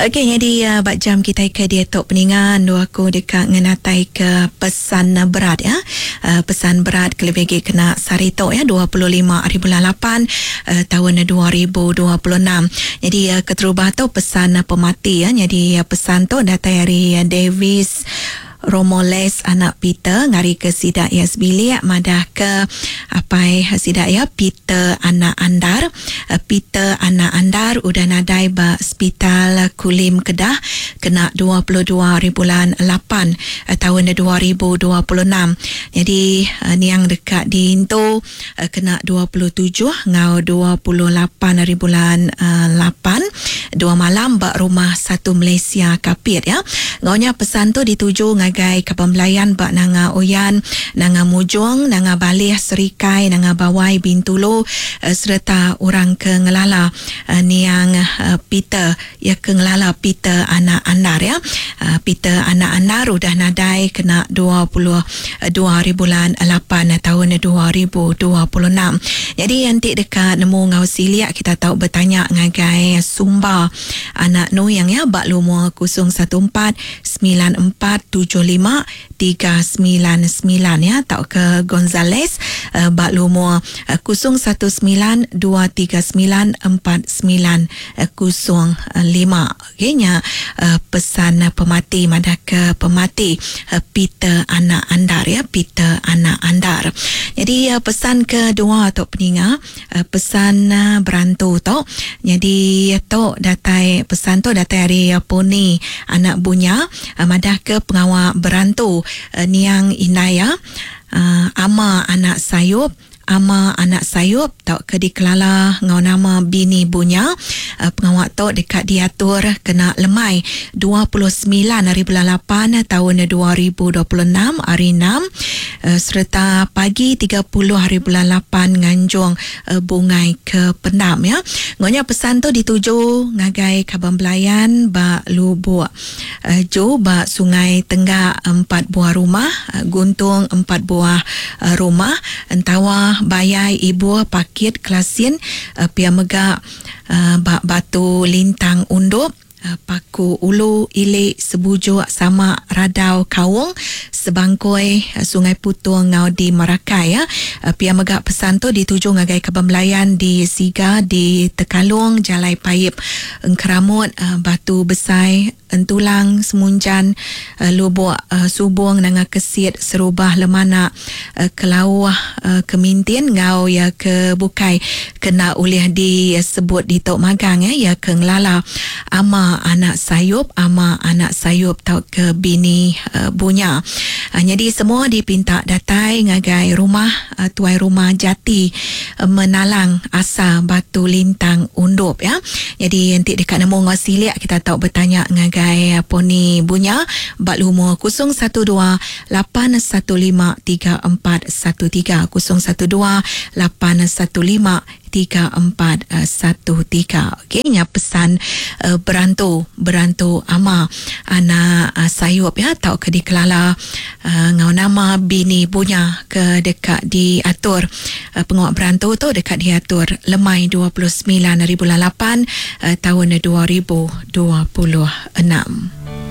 Okey, jadi bak jam kita ke dia tok peningan do aku dekat ngenatai ke pesan berat ya. Pesan berat kelebih kena sarito ya 25 hari bulan 8 tahun 2026. Jadi keterubah tu pesan pemati ya. Jadi pesan tu datai dari Davis Romoles anak Peter ngari ke sidak Yes Bilik madah ke apai sidak ya Peter anak Andar. Peter anak Andar udah nadai ba hospital Kulim Kedah kena 22 hari bulan 8 tahun 2026. Jadi ni yang dekat di Into kena 27 ngau 28 hari bulan 8 2 malam bak rumah satu Malaysia Kapit ya. Ngaunya pesan tu dituju ngagai kapal Melayan bak nanga Oyan, nanga Mujung, nanga Balih Serikai, nanga Bawai Bintulu serta orang ke Ngelala ni yang Peter ya ke Ngelala Peter anak Andar ya. Peter anak Andar udah nadai kena 22 hari bulan 8 tahun 2026. Jadi nanti dekat nemu ngau siliak kita tahu bertanya ngagai Sumba anak Noyang ya bak lumur 014747539 ya tau ke Gonzales bak lumur 0192394905 okeynya pesan pemati madah ke pemati Peter anak Andar ya Peter anak Andar. Jadi pesan kedua atau peninga pesan berantu tau. Jadi tu datai pesan tu datai dari Poni anak Bunya madah ke pengawal berantu Niang Inaya ama anak Sayup ama anak Sayup tak ke dikelala ngau nama bini Bunya pengawal tu dekat diatur kena lemai 29 hari bulan 8 tahun 2026 hari 6 serta pagi 30 hari bulan 8 nganjung bungai ke Pendam ya. Ngaunya pesan tu dituju ngagai Kabang Belayan ba Lubuk Jo ba Sungai Tenggak 4 buah rumah Guntung 4 buah rumah Entawa Bayai Ibu Pakit Kelasin Pia Megak Batu Lintang Undup Paku Ulu Ilik Sebujuk sama Radau Kawung Sebangkoi Sungai Putung ngau di Marakai ya. Pia Megak pesan tu dituju ngagai Kabang Melayan di Siga di Tekalung Jalai Paip Engkeramut Batu Besai Entulang Semunjan Lubuk Subung nanga Kesit Serubah Lemana Kelawah Kemintin ngau ya ke Bukai kena ulih disebut di Tok Magang ya ke Ngelala ama anak Sayup tau ke bini Bunya. Jadi semua dipinta datai ngagai rumah tuai rumah jati Menalang Asa Batu Lintang Undup ya. Jadi nanti dekat nemu ngosiliak kita tahu bertanya ngagai Poni Bunya bak lumur 0128153413 0128153413. Okeynya pesan berantu ama anak Sayup ya tau ke dikelala ngau nama bini Bunya ke dekat diatur pengawal berantu tu dekat diatur lemai 29 hari bulan 8 tahun 2026.